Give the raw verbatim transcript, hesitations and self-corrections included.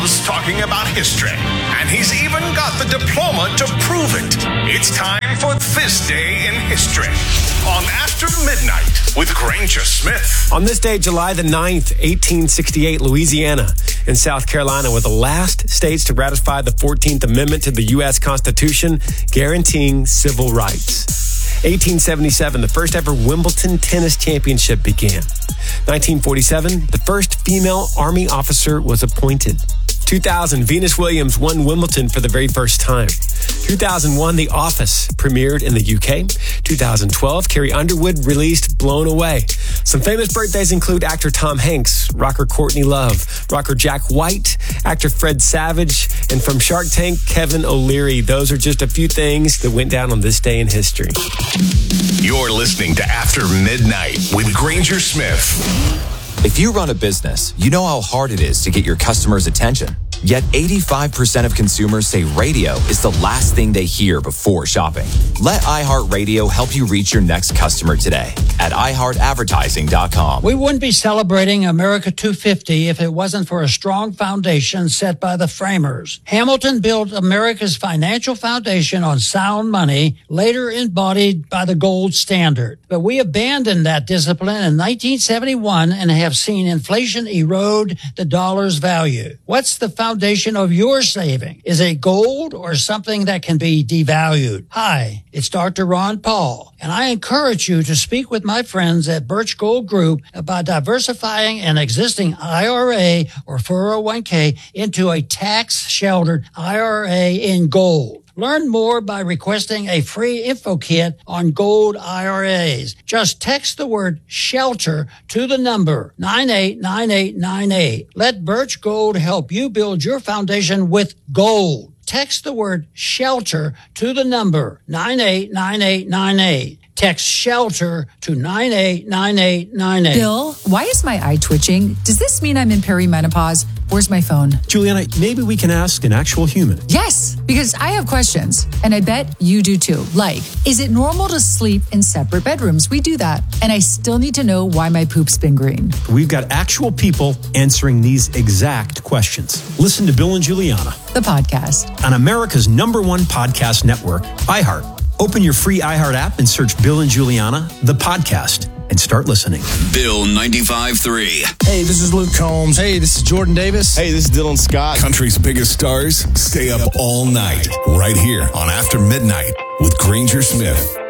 loves talking about history, and he's even got the diploma to prove it. It's time for This Day in History on After Midnight with Granger Smith. On this day, July the ninth, eighteen sixty-eight, Louisiana and South Carolina were the last states to ratify the fourteenth Amendment to the U S Constitution, guaranteeing civil rights. eighteen seventy-seven, the first ever Wimbledon Tennis Championship began. nineteen forty-seven, the first female Army officer was appointed. two thousand, Venus Williams won Wimbledon for the very first time. two thousand one, The Office premiered in the U K. two thousand twelve, Carrie Underwood released Blown Away. Some famous birthdays include actor Tom Hanks, rocker Courtney Love, rocker Jack White, actor Fred Savage, and from Shark Tank, Kevin O'Leary. Those are just a few things that went down on this day in history. You're listening to After Midnight with Granger Smith. If you run a business, you know how hard it is to get your customers' attention. Yet eighty-five percent of consumers say radio is the last thing they hear before shopping. Let iHeartRadio help you reach your next customer today at i heart advertising dot com. We wouldn't be celebrating America two fifty if it wasn't for a strong foundation set by the framers. Hamilton built America's financial foundation on sound money, later embodied by the gold standard. But we abandoned that discipline in nineteen seventy-one and have seen inflation erode the dollar's value. What's the foundation of your saving? Is it gold or something that can be devalued? Hi, it's Doctor Ron Paul, and I encourage you to speak with my friends at Birch Gold Group about diversifying an existing I R A or four oh one k into a tax-sheltered I R A in gold. Learn more by requesting a free info kit on gold I R As. Just text the word SHELTER to the number nine eight nine eight nine eight. Let Birch Gold help you build your foundation with gold. Text the word SHELTER to the number nine eight nine eight nine eight. Text SHELTER to nine eight nine eight nine eight. Bill, why is my eye twitching? Does this mean I'm in perimenopause? Where's my phone? Juliana, maybe we can ask an actual human. Yes, because I have questions, and I bet you do too. Like, is it normal to sleep in separate bedrooms? We do that. And I still need to know why my poop's been green. We've got actual people answering these exact questions. Listen to Bill and Juliana, the podcast, on America's number one podcast network, iHeart. Open your free iHeart app and search Bill and Juliana, the podcast, and start listening. Bill ninety-five point three. Hey, this is Luke Combs. Hey, this is Jordan Davis. Hey, this is Dylan Scott. Country's biggest stars stay up all night right here on After Midnight with Granger Smith.